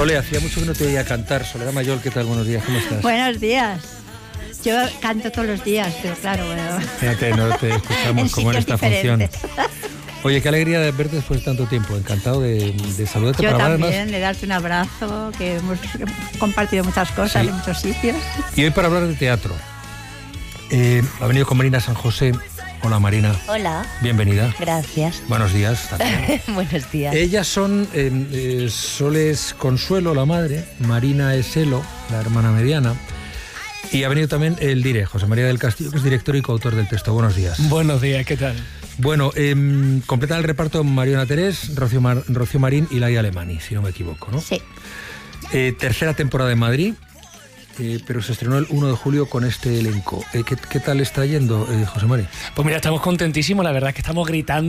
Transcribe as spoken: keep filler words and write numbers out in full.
Sole, hacía mucho que no te veía cantar. Soledad Mayol, ¿qué tal? Buenos días, ¿cómo estás? Buenos días. Yo canto todos los días, pero claro, bueno. Fíjate, no te escuchamos en como en esta diferentes. función. Oye, qué alegría de verte después de tanto tiempo. Encantado de, de saludarte. Yo para hablar, también, además, de darte un abrazo, que hemos compartido muchas cosas sí. en muchos sitios. Y hoy para hablar de teatro. Eh, ha venido con Marina San José. Hola, Marina. Hola. Bienvenida. Gracias. Buenos días. También. Buenos días. Ellas son, eh, eh, Sole es Consuelo, la madre, Marina es Elo, la hermana mediana, y ha venido también el Dire, José María del Castillo, que es director y coautor del texto. Buenos días. Buenos días, ¿qué tal? Bueno, eh, completa el reparto Mariona Terés, Rocío, Mar, Rocío Marín y Laia Alemany, si no me equivoco, ¿no? Sí. Eh, tercera temporada en Madrid, eh, pero se estrenó el uno de julio con este elenco. Eh, ¿qué, ¿Qué tal está yendo, eh, José María? Pues mira, estamos contentísimos, la verdad es que estamos gritando